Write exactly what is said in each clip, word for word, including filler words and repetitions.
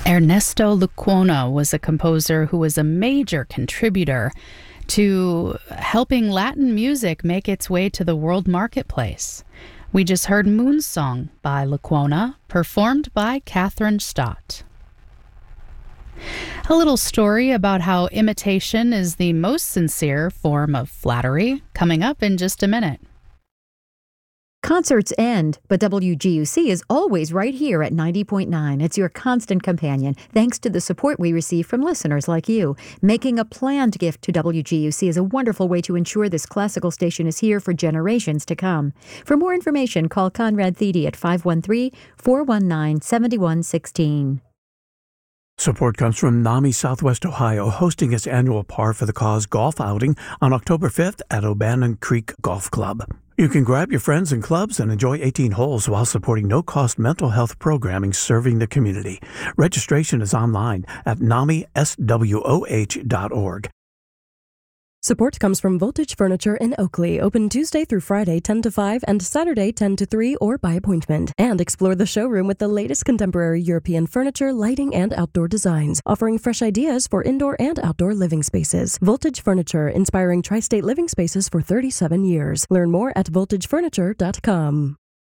Ernesto Lecuona was a composer who was a major contributor to helping Latin music make its way to the world marketplace. We just heard Moonsong by Lecuona, performed by Catherine Stott. A little story about how imitation is the most sincere form of flattery, coming up in just a minute. Concerts end, but W G U C is always right here at ninety point nine. It's your constant companion, thanks to the support we receive from listeners like you. Making a planned gift to W G U C is a wonderful way to ensure this classical station is here for generations to come. For more information, call Conrad Thede at five one three, four one nine, seven one one six. Support comes from NAMI Southwest Ohio, hosting its annual Par for the Cause golf outing on October fifth at O'Bannon Creek Golf Club. You can grab your friends and clubs and enjoy eighteen holes while supporting no-cost mental health programming serving the community. Registration is online at nami s w o h dot org. Support comes from Voltage Furniture in Oakley, open Tuesday through Friday ten to five and Saturday ten to three or by appointment. And explore the showroom with the latest contemporary European furniture, lighting, and outdoor designs, offering fresh ideas for indoor and outdoor living spaces. Voltage Furniture, inspiring tri-state living spaces for thirty-seven years. Learn more at voltage furniture dot com.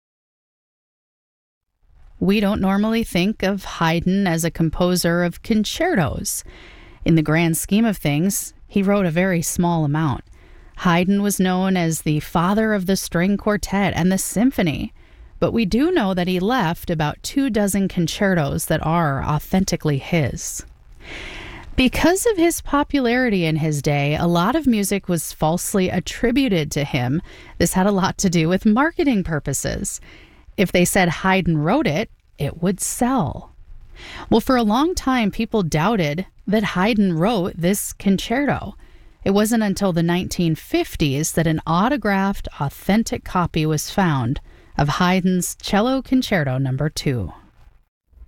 We don't normally think of Haydn as a composer of concertos. In the grand scheme of things, he wrote a very small amount. Haydn was known as the father of the string quartet and the symphony, but we do know that he left about two dozen concertos that are authentically his. Because of his popularity in his day, a lot of music was falsely attributed to him. This had a lot to do with marketing purposes. If they said Haydn wrote it, it would sell. Well, for a long time, people doubted that Haydn wrote this concerto. It wasn't until the nineteen fifties that an autographed, authentic copy was found of Haydn's Cello Concerto Number two.